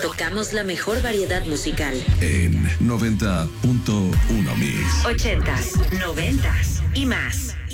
tocamos la mejor variedad musical. En 90.1 Mix. 80s, 90s y más.